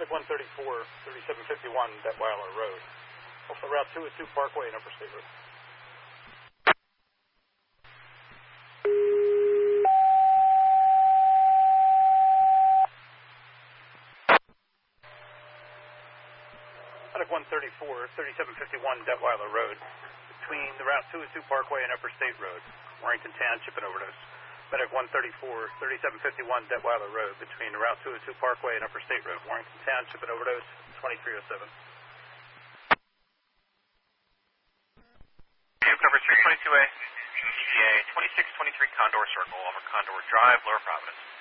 Medic 134, 3751 Detweiler Road. Also Route 202 Parkway and Upper State Road. Medic 134, 3751 Detweiler Road. Between the Route 202 Parkway and Upper State Road. Warrington Township and overdose. Medic 134, 3751 Detweiler Road. Between the Route 202 Parkway and Upper State Road. Warrington Township and overdose. 2307. Number 322A, CGA 2623 Condor Circle over Condor Drive, Lower Providence.